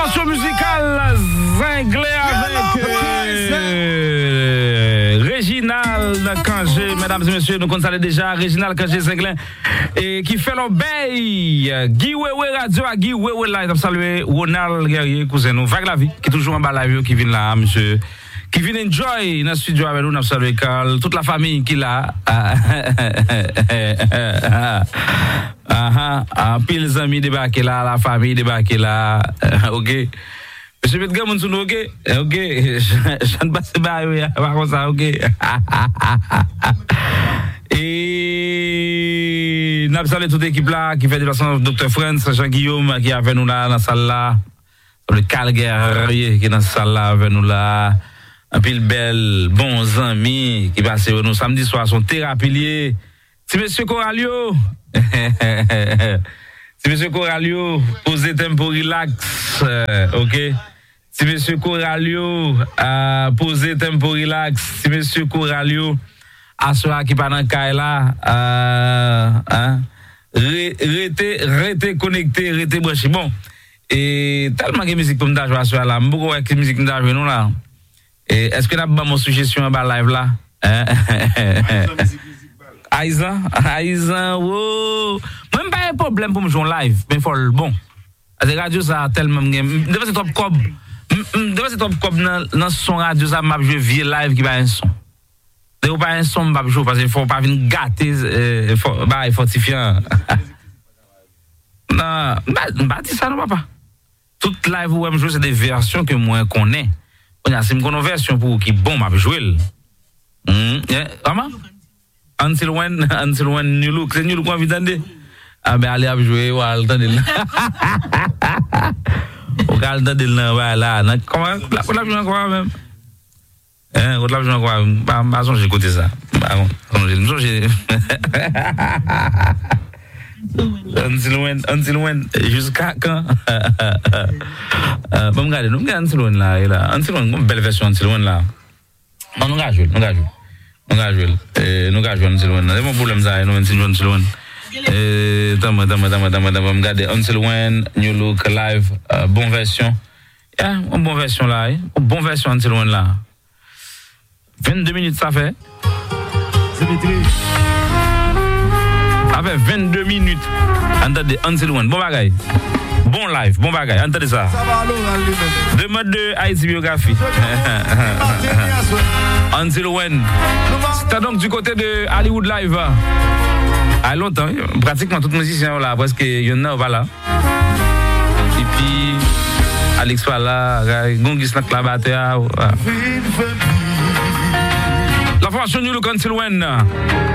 formation musicale Zinglé avec Réginald Kangé, mesdames et messieurs, nous connaissons déjà Réginald Kangé Zinglé et qui fait l'obéi Guy Wewe Radio à Guy Wewe Live. Saluer Ronald Guerrier, cousin nous, Vague la vie, qui est toujours en bas live, qui vient là, monsieur. Qui vient enjoy dans le studio avec nous, nous saluons Carl, toute la famille qui l'a. Pile les amis débarqués là, la famille débarquée là. OK. Monsieur Pedga Monsounou, OK. OK. Je ne passe pas comme ça, OK. Et nous saluons toute l'équipe là qui fait des façons Dr. France, Jean-Guillaume qui est avec nous là dans la salle là. Le Calguerre qui est dans la salle là avec nous là. Un pile belle, bons amis qui passent nous samedi soir, son thérapilier. Si monsieur Coralio, si monsieur Coralio, posez tempo relax, OK? Si monsieur Coralio, posez tempo relax. Si monsieur Coralio, à ceux qui pas dans le cas là, restez connecté, restez branché. Bon, et tellement de musique pour me jouer à ce là, beaucoup de musique pour me jouer nous là. Et est-ce que tu as mon suggestion en bas live là? Aïza, wow. Même pas un problème pour me jouer en live, mais il faut le bon. La radio ça tellement devait être top cob. Devait être top cob dans son radio ça m'a joué vieux live qui va un son. Devait pas un son m'a jouer parce qu'il faut pas venir gâter fortifiant. Non, bah dis ça non papa. Toute live où me jouer c'est des versions que moi connais. C'est une bonne version pour qui bon m'a jouer. Comment? Until when New Look, c'est New Look qu'on vient d'entendre. Ah ben allez jouer ou attendez là. On va attendre là voilà. Comment la jouer encore même? On la jouer encore pas j'ai écouté ça. J'ai Until when jusqu'à quand? Bon regardez, nous regardons Until when là, Until when une belle version Until when là. On nous jouer Until when. C'est mon problème ça, nous Until when. Regardez Until when New Look live, bonne version. Une bonne version là, bonne version Until when là. 22 minutes ça fait. Avec 22 minutes. Entendez, Until when. Bon bagaille. Bon live, bon bagaille. Entendez ça. Demain de Haïti Biographie. Until when. C'était donc du côté de Hollywood Live. À longtemps, pratiquement tous les musiciens là, presque il y en a là. Et puis, Alex Fala, Gongis la batteur. La formation New Look Until when.